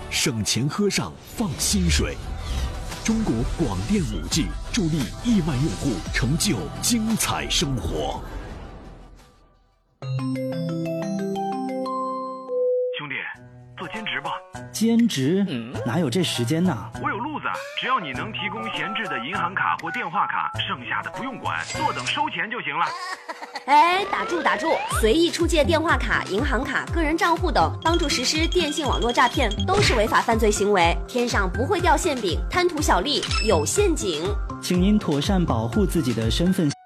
省钱喝上放心水。中国广电5G助力亿万用户成就精彩生活。 兄弟，做兼职吧。 兼职？哪有这时间呢？ 我有路子，只要你能提供闲置的银行卡或电话卡，剩下的不用管，坐等收钱就行了。 哎，打住！随意出借电话卡、银行卡、个人账户等，帮助实施电信网络诈骗，都是违法犯罪行为。天上不会掉馅饼，贪图小利有陷阱。 请您妥善保护自己的身份。